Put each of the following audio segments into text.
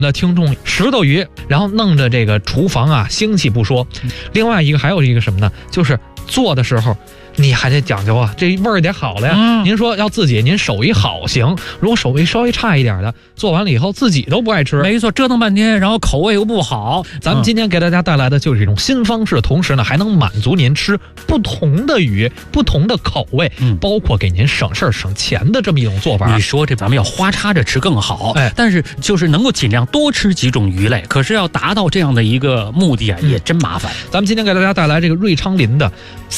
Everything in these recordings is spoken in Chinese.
的听众石头鱼，然后弄着这个厨房啊腥气不说，另外一个还有一个什么呢？就是做的时候你还得讲究啊，这味儿得好了呀。您说要自己您手艺好行，如果手艺稍微差一点的，做完了以后自己都不爱吃。 没错，折腾半天，然后口味又不好。 咱们今天给大家带来的就是这种新方式，同时呢还能满足您吃不同的鱼、不同的口味，包括给您省事儿省钱的这么一种做法。 你说这咱们要花插着吃更好，但是就是能够尽量多吃几种鱼类，可是要达到这样的一个目的啊，也真麻烦。 咱们今天给大家带来这个瑞昌林的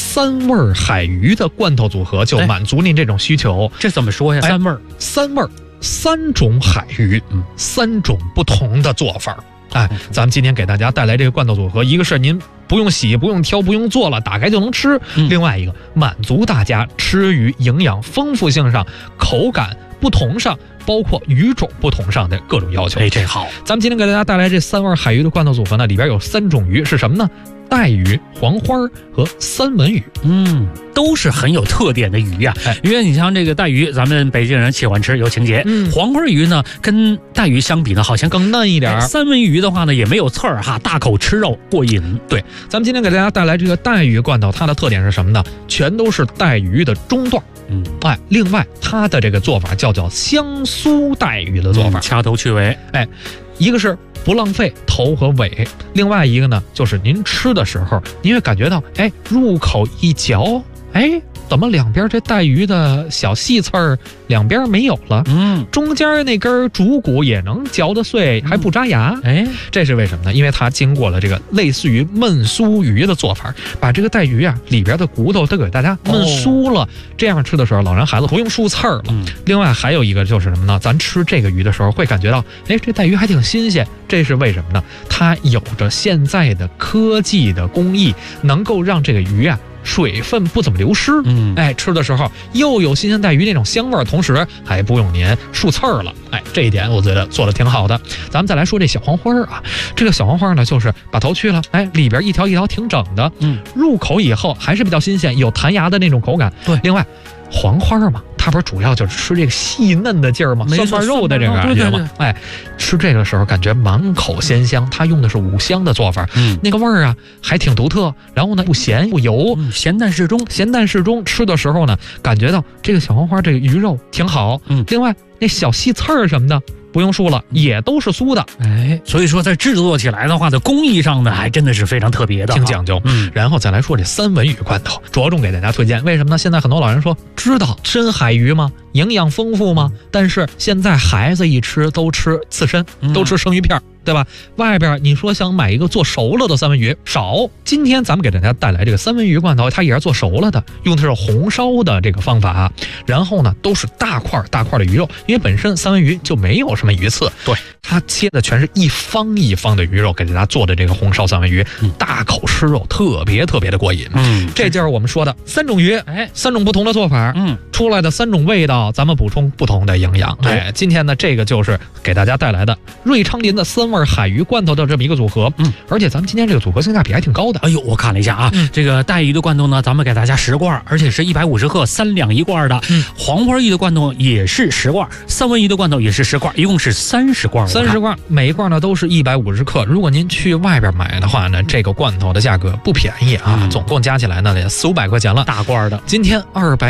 3味海鱼的罐头组合，就满足您这种需求。 这怎么说呀？3味儿 ，3味儿，3种海鱼，3种不同的做法。咱们今天给大家带来这个罐头组合，一个是您不用洗、不用挑、不用做了，打开就能吃；另外一个满足大家吃鱼营养丰富性上、口感不同上，包括鱼种不同上的各种要求。 这好。 咱们今天给大家带来这3味海鱼的罐头组合呢，里边有3种鱼是什么呢？带鱼、黄花和三文鱼。 都是很有特点的鱼呀。因为你像这个带鱼，咱们北京人喜欢吃，有情节。黄花鱼呢，跟带鱼相比呢，好像更嫩一点。三文鱼的话呢，也没有刺儿哈，大口吃肉过瘾。 对，咱们今天给大家带来这个带鱼罐头，它的特点是什么呢？全都是带鱼的中段。另外它的这个做法叫香酥带鱼的做法， 掐头去尾。 一个是不浪费头和尾，另外一个呢，就是您吃的时候，您会感觉到，入口一嚼，怎么两边这带鱼的小细刺儿两边没有了？中间那根主骨也能嚼得碎，还不扎牙。这是为什么呢？因为它经过了这个类似于焖酥鱼的做法，把这个带鱼啊里边的骨头都给大家焖酥了。这样吃的时候，老人孩子不用漱刺儿了。另外还有一个就是什么呢？咱吃这个鱼的时候会感觉到，这带鱼还挺新鲜。这是为什么呢？它有着现在的科技的工艺，能够让这个鱼啊水分不怎么流失。吃的时候又有新鲜带鱼那种香味，同时还不用您漱刺儿了。这一点我觉得做的挺好的。咱们再来说这小黄花啊，这个小黄花呢，就是把头去了，里边一条一条挺整的，入口以后还是比较新鲜，有弹牙的那种口感。对，另外黄花嘛，它不是主要就是吃这个细嫩的劲儿吗？蒜瓣肉的这个感觉吗？吃这个时候感觉满口鲜香。它用的是五香的做法，那个味儿啊还挺独特。然后呢，不咸不油， 咸淡适中， 咸淡适中。吃的时候呢，感觉到这个小黄花这个鱼肉挺好。另外那小细刺儿什么的不用说了，也都是酥的。 所以说在制作起来的话，在工艺上呢，还真的是非常特别的， 挺讲究。然后再来说这三文鱼罐头，着重给大家推荐。为什么呢？现在很多老人说，知道深海鱼吗？营养丰富吗？但是现在孩子一吃都吃刺身，都吃生鱼片，对吧？外边你说想买一个做熟了的三文鱼少。今天咱们给大家带来这个三文鱼罐头，它也是做熟了的，用的是红烧的这个方法。然后呢，都是大块大块的鱼肉，因为本身三文鱼就没有什么鱼刺，对，它切的全是一方一方的鱼肉，给大家做的这个红烧三文鱼，大口吃肉，特别特别的过瘾。这就是我们说的3种鱼，3种不同的做法，出来的3种味道，咱们补充不同的营养。今天呢，这个就是给大家带来的瑞昌林的3味海鱼罐头的这么一个组合。而且咱们今天这个组合性价比还挺高的。 我看了一下啊，这个带鱼的罐头呢，咱们给大家10罐，而且是150克，3两1罐的。黄花鱼的罐头也是10罐，三文鱼的罐头也是10罐，一共是30罐。 30罐，每一罐呢都是150克。如果您去外边买的话呢，这个罐头的价格不便宜啊，总共加起来呢得400-500块钱了， 大罐的。 今天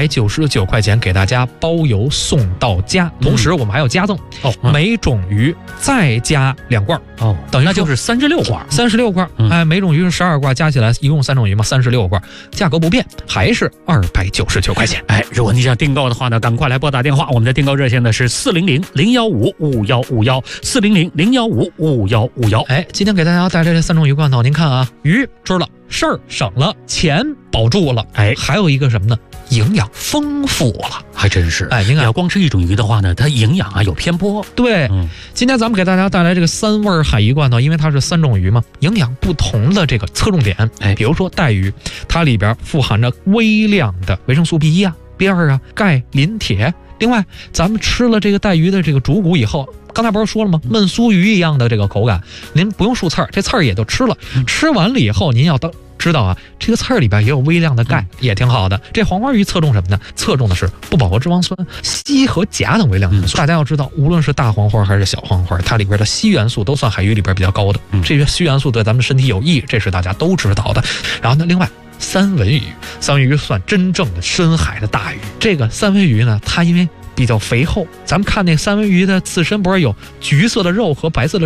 299块钱给大家包邮送到家，同时我们还有加赠每种鱼再加2罐等于那就是36罐 ，36罐。每种鱼是12罐，加起来一共3种鱼嘛，36罐，价格不变，还是299块钱。 如果你想订购的话呢，赶快来拨打电话，我们的订购热线呢是400-015-5151，400-015-5151。 今天给大家带来这3种鱼罐头，您看啊，鱼吃了，事儿省了，钱保住了，还有一个什么呢？营养丰富了， 还真是。 您看， 要光吃一种鱼的话呢，它营养啊有偏颇。 对，今天咱们给大家带来这个3味海鱼罐头，因为它是3种鱼嘛，营养不同的这个侧重点。比如说带鱼，它里边富含着微量的维生素 B1 啊、B2 啊、钙、磷、铁。另外，咱们吃了这个带鱼的这个主骨以后，刚才不是说了吗？焖酥鱼一样的这个口感，您不用漱刺儿，这刺儿也就吃了。吃完了以后，您要知道啊，这个刺儿里边也有微量的钙，也挺好的。这黄花鱼侧重什么呢？侧重的是不饱和脂肪酸、硒和钾等微量元素。大家要知道，无论是大黄花还是小黄花，它里边的硒元素都算海鱼里边比较高的。这些硒元素对咱们身体有益，这是大家都知道的。然后呢，另外三文鱼算真正的深海的大鱼。这个三文鱼呢，它因为比较肥厚，咱们看那三文鱼的刺身不是有橘色的肉和白色的